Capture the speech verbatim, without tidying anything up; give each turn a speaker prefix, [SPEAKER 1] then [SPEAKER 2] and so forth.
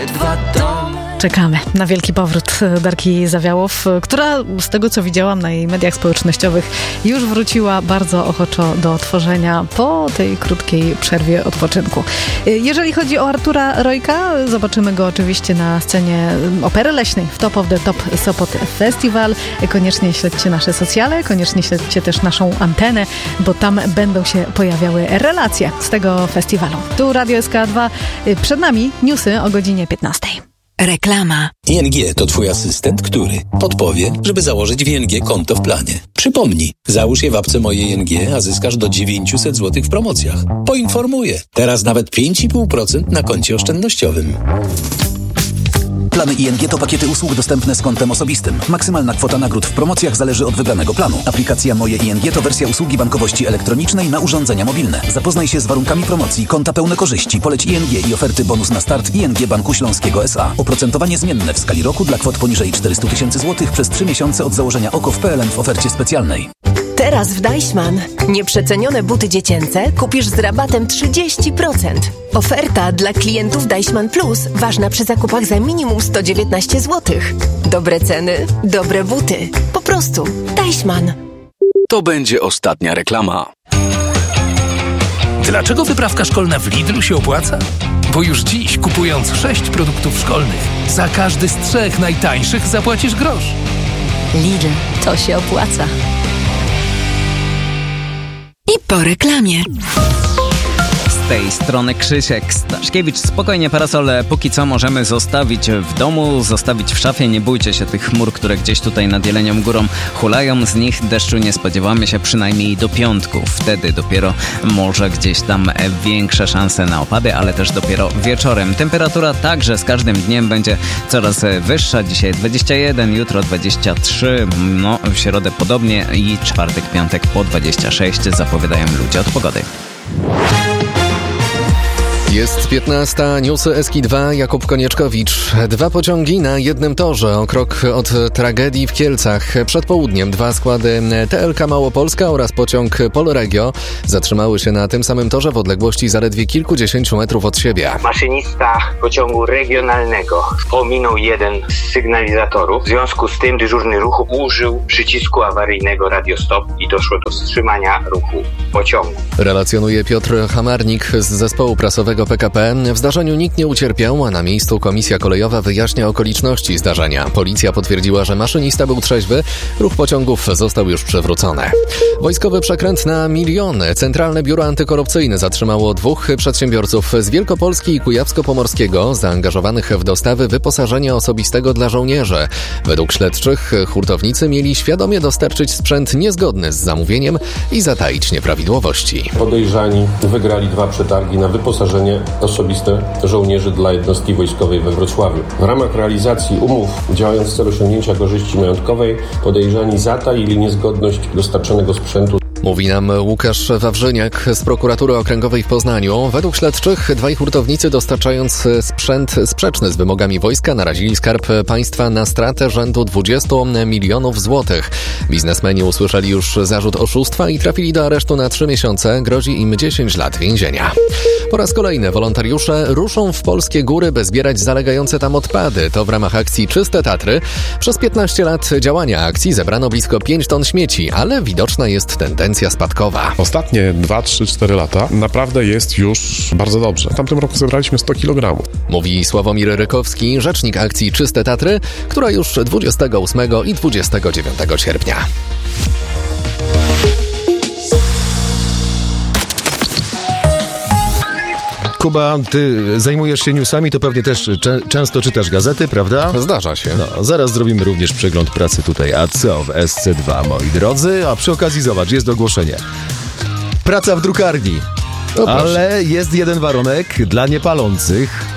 [SPEAKER 1] Czekamy na wielki powrót Darki Zawiałow, która z tego, co widziałam na jej mediach społecznościowych, już wróciła bardzo ochoczo do tworzenia po tej krótkiej przerwie odpoczynku. Jeżeli chodzi o Artura Rojka, zobaczymy go oczywiście na scenie Opery Leśnej w Top of the Top Sopot Festival. Koniecznie śledźcie nasze socjale, koniecznie śledźcie też naszą antenę, bo tam będą się pojawiały relacje z tego festiwalu. Tu Radio S K dwa, przed nami newsy o godzinie piętnastej.
[SPEAKER 2] Reklama.
[SPEAKER 3] I N G to twój asystent, który podpowie, żeby założyć w I N G konto w planie. Przypomnij, załóż je w apce Moje I N G, a zyskasz do dziewięćset złotych w promocjach. Poinformuję, teraz nawet pięć i pół procent na koncie oszczędnościowym.
[SPEAKER 4] Plany I N G to pakiety usług dostępne z kontem osobistym. Maksymalna kwota nagród w promocjach zależy od wybranego planu. Aplikacja Moje I N G to wersja usługi bankowości elektronicznej na urządzenia mobilne. Zapoznaj się z warunkami promocji, konta pełne korzyści, poleć I N G i oferty bonus na start I N G Banku Śląskiego S A. Oprocentowanie zmienne w skali roku dla kwot poniżej czterysta tysięcy złotych przez trzy miesiące od założenia O K O w P L N w ofercie specjalnej.
[SPEAKER 2] Teraz w Deichmann nieprzecenione buty dziecięce kupisz z rabatem trzydzieści procent. Oferta dla klientów Deichmann Plus ważna przy zakupach za minimum sto dziewiętnaście złotych. Dobre ceny, dobre buty. Po prostu Deichmann.
[SPEAKER 5] To będzie ostatnia reklama.
[SPEAKER 6] Dlaczego wyprawka szkolna w Lidlu się opłaca? Bo już dziś, kupując sześć produktów szkolnych, za każdy z trzech najtańszych zapłacisz grosz.
[SPEAKER 2] Lidl, to się opłaca. I po reklamie.
[SPEAKER 7] Z tej strony Krzysiek Staszkiewicz. Spokojnie, parasole póki co możemy zostawić w domu, zostawić w szafie. Nie bójcie się tych chmur, które gdzieś tutaj nad Jelenią Górą hulają. Z nich deszczu nie spodziewamy się przynajmniej do piątku. Wtedy dopiero może gdzieś tam większe szanse na opady, ale też dopiero wieczorem. Temperatura także z każdym dniem będzie coraz wyższa. Dzisiaj dwadzieścia jeden, jutro dwadzieścia trzy, no w środę podobnie i czwartek, piątek po dwadzieścia sześć zapowiadają ludzie od pogody.
[SPEAKER 8] Jest piętnasta, newsy S K dwa, Jakub Konieczkowicz. Dwa pociągi na jednym torze, o krok od tragedii w Kielcach. Przed południem dwa składy T L K Małopolska oraz pociąg Polregio zatrzymały się na tym samym torze w odległości zaledwie kilkudziesięciu metrów od siebie.
[SPEAKER 9] Maszynista pociągu regionalnego pominął jeden z sygnalizatorów. W związku z tym dyżurny ruchu użył przycisku awaryjnego Radio Stop i doszło do wstrzymania ruchu pociągu.
[SPEAKER 8] Relacjonuje Piotr Hamarnik z zespołu prasowego P K P. W zdarzeniu nikt nie ucierpiał, a na miejscu komisja kolejowa wyjaśnia okoliczności zdarzenia. Policja potwierdziła, że maszynista był trzeźwy, ruch pociągów został już przywrócony. Wojskowy przekręt na miliony. Centralne Biuro Antykorupcyjne zatrzymało dwóch przedsiębiorców z Wielkopolski i Kujawsko-Pomorskiego zaangażowanych w dostawy wyposażenia osobistego dla żołnierzy. Według śledczych hurtownicy mieli świadomie dostarczyć sprzęt niezgodny z zamówieniem i zataić nieprawidłowości.
[SPEAKER 10] Podejrzani wygrali dwa przetargi na wyposażenie osobiste żołnierzy dla jednostki wojskowej we Wrocławiu. W ramach realizacji umów, działając w celu osiągnięcia korzyści majątkowej, podejrzani zataili niezgodność dostarczonego sprzętu.
[SPEAKER 8] Mówi nam Łukasz Wawrzyniak z Prokuratury Okręgowej w Poznaniu. Według śledczych dwaj hurtownicy, dostarczając sprzęt sprzeczny z wymogami wojska, narazili Skarb Państwa na stratę rzędu dwudziestu milionów złotych. Biznesmeni usłyszeli już zarzut oszustwa i trafili do aresztu na trzy miesiące. Grozi im dziesięć lat więzienia. Po raz kolejny wolontariusze ruszą w polskie góry, by zbierać zalegające tam odpady. To w ramach akcji Czyste Tatry. Przez piętnaście lat działania akcji zebrano blisko pięć ton śmieci, ale widoczna jest tendencja spadkowa.
[SPEAKER 11] Ostatnie dwa, trzy, cztery lata naprawdę jest już bardzo dobrze. W tamtym roku zebraliśmy sto kilogramów.
[SPEAKER 8] Mówi Sławomir Rykowski, rzecznik akcji Czyste Tatry, która już dwudziestego ósmego i dwudziestego dziewiątego sierpnia.
[SPEAKER 12] Kuba, ty zajmujesz się newsami, to pewnie też cze- często czytasz gazety, prawda?
[SPEAKER 8] Zdarza się.
[SPEAKER 12] No, zaraz zrobimy również przegląd pracy tutaj. A co w S C dwa, moi drodzy? A przy okazji zobacz, jest ogłoszenie. Praca w drukarni.
[SPEAKER 8] No
[SPEAKER 12] ale jest jeden warunek dla niepalących.